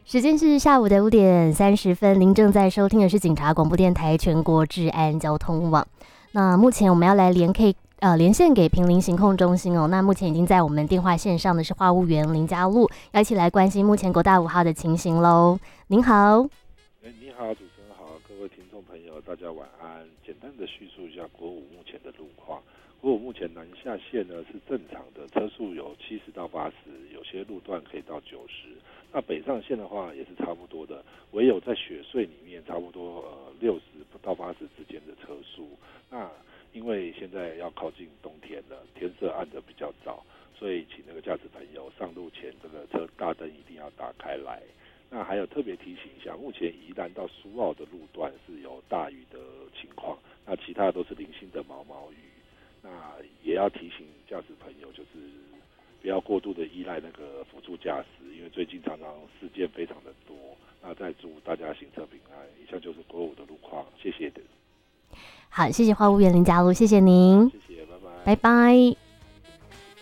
时间是下午的5:30，您正在收听的是警察广播电台全国治安交通网。那目前我们要来连线给坪林行控中心哦。那目前已经在我们电话线上的是话务员林佳璐，要一起来关心目前国道5号的情形喽。您好。 你好，主持人好，各位听众朋友，大家晚安。简单的叙述一下国五目前的路况。国五目前南下线呢是正常的，车速有70到80，有些路段可以到90。那北上线的话也是差不多的，唯有在雪隧里面差不多60到80之间的车速。那因为现在要靠近冬天了，天色暗得比较早，所以请那个驾驶朋友上路前这个车大灯一定要打开来。那还有特别提醒一下，目前宜兰到苏澳的路段是有大雨的情况，那其他都是零星的毛毛雨。那也要提醒驾驶朋友，就是不要过度的依赖那个辅助驾驶，因为最近常常事件非常的多。那再祝大家行车平安。以上就是国五的路况，谢谢的。 好，谢谢话务员林佳璐，谢谢您， 谢谢，拜拜， 拜拜。